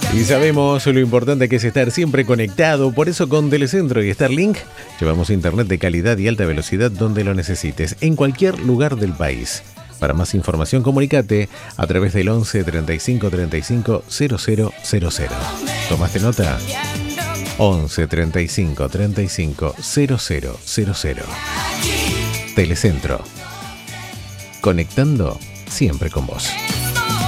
Y sabemos lo importante que es estar siempre conectado. Por eso con Telecentro y Starlink llevamos internet de calidad y alta velocidad donde lo necesites, en cualquier lugar del país. Para más información, comunícate a través del 11 35 35 0000. ¿Tomaste nota? 11 35 35 0000. Telecentro. Conectando siempre con vos.